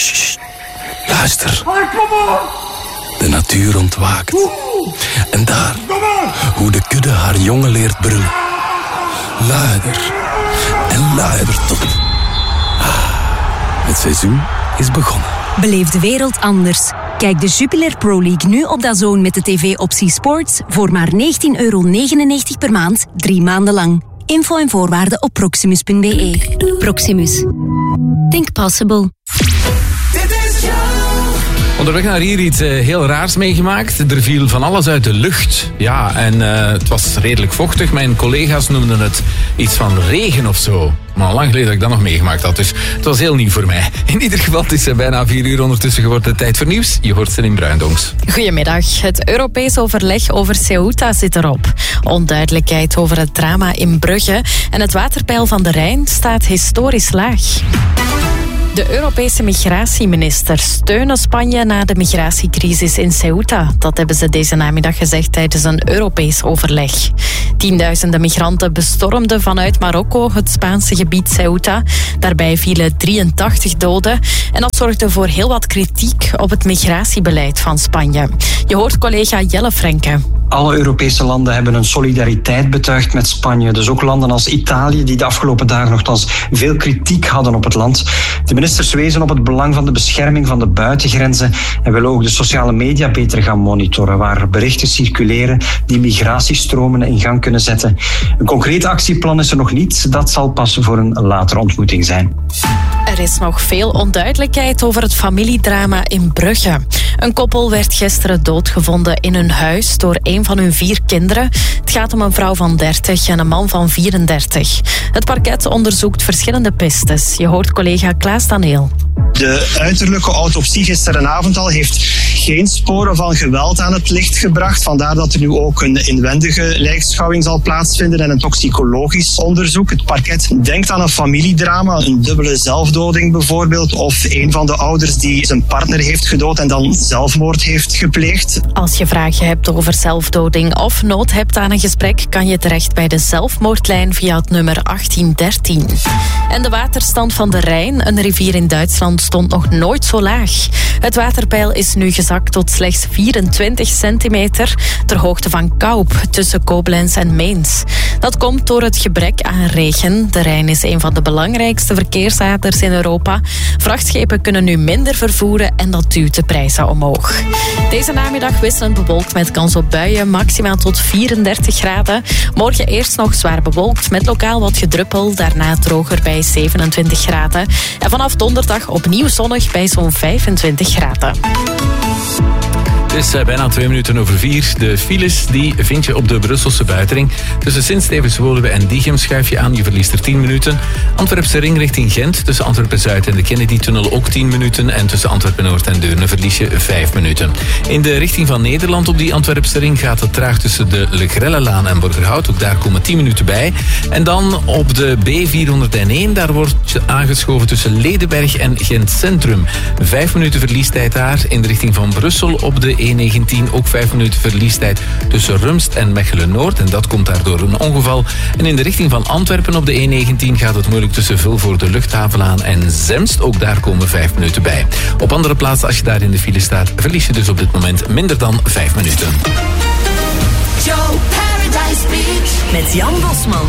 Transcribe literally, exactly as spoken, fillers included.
Sst, luister. De natuur ontwaakt. En daar, hoe de kudde haar jongen leert brullen. Luider en luider tot... Het seizoen is begonnen. Beleef de wereld anders. Kijk de Jupiler Pro League nu op D A Z N met de tv-optie Sports voor maar negentien euro negenennegentig per maand, drie maanden lang. Info en voorwaarden op proximus punt b e. Proximus. Think possible. Onderweg naar hier iets uh, heel raars meegemaakt. Er viel van alles uit de lucht. Ja, en uh, het was redelijk vochtig. Mijn collega's noemden het iets van regen of zo. Maar al lang geleden dat ik dat nog meegemaakt had. Dus het was heel nieuw voor mij. In ieder geval het is het bijna vier uur ondertussen geworden. Tijd voor nieuws. Je hoort ze in Bruindonks. Goedemiddag. Het Europees overleg over Ceuta zit erop. Onduidelijkheid over het drama in Brugge. En het waterpeil van de Rijn staat historisch laag. De Europese migratieministers steunen Spanje na de migratiecrisis in Ceuta. Dat hebben ze deze namiddag gezegd tijdens een Europees overleg. Tienduizenden migranten bestormden vanuit Marokko het Spaanse gebied Ceuta. Daarbij vielen drieëntachtig doden. En dat zorgde voor heel wat kritiek op het migratiebeleid van Spanje. Je hoort collega Jelle Frenke. Alle Europese landen hebben een solidariteit betuigd met Spanje. Dus ook landen als Italië, die de afgelopen dagen nogthans veel kritiek hadden op het land. De ministers wezen op het belang van de bescherming van de buitengrenzen en willen ook de sociale media beter gaan monitoren, waar berichten circuleren die migratiestromen in gang kunnen zetten. Een concreet actieplan is er nog niet. Dat zal pas voor een latere ontmoeting zijn. Er is nog veel onduidelijkheid over het familiedrama in Brugge. Een koppel werd gisteren doodgevonden in hun huis door een van hun vier kinderen. Het gaat om een vrouw van dertig en een man van vierendertig. Het parket onderzoekt verschillende pistes. Je hoort collega Klaas Daneel. De uiterlijke autopsie gisterenavond al heeft geen sporen van geweld aan het licht gebracht. Vandaar dat er nu ook een inwendige lijkschouwing zal plaatsvinden en een toxicologisch onderzoek. Het parket denkt aan een familiedrama, een dubbele zelfdoding bijvoorbeeld, of een van de ouders die zijn partner heeft gedood en dan zelfmoord heeft gepleegd. Als je vragen hebt over zelfdoding of nood hebt aan een gesprek, kan je terecht bij de zelfmoordlijn via het nummer achttien dertien. En de waterstand van de Rijn, een rivier in Duitsland, stond nog nooit zo laag. Het waterpeil is nu gezakt tot slechts vierentwintig centimeter ter hoogte van Kaup, tussen Koblenz en Mainz. Dat komt door het gebrek aan regen. De Rijn is een van de belangrijkste verkeersaders in Europa. Vrachtschepen kunnen nu minder vervoeren en dat duwt de prijzen omhoog. Deze namiddag wisselend bewolkt met kans op buien, maximaal tot vierendertig graden. Morgen eerst nog zwaar bewolkt met lokaal wat gedruppel, daarna droger bij zevenentwintig graden. En vanaf donderdag opnieuw zonnig bij zo'n vijfentwintig graden. Het is bijna twee minuten over vier. De files die vind je op de Brusselse buitenring. Tussen Sint-Stevens-Woluwe en Diegem schuif je aan. Je verliest er tien minuten. Antwerpse ring richting Gent. Tussen Antwerpen-Zuid en de Kennedy-tunnel ook tien minuten. En tussen Antwerpen-Noord en Deurne verlies je vijf minuten. In de richting van Nederland op die Antwerpse ring gaat het traag tussen de Le Grellelaan en Borgerhout. Ook daar komen tien minuten bij. En dan op de B vierhonderdéén. Daar wordt aangeschoven tussen Ledenberg en Gent Centrum. Vijf minuten verliestijd daar. In de richting van Brussel op de E negentien ook vijf minuten verliestijd tussen Rumst en Mechelen-Noord. En dat komt daardoor een ongeval. En in de richting van Antwerpen op de E negentien gaat het moeilijk tussen Vilvoorde Luchthavenlaan en Zemst. Ook daar komen vijf minuten bij. Op andere plaatsen, als je daar in de file staat, verlies je dus op dit moment minder dan vijf minuten. Joe Paradise Beach met Jan Bosman.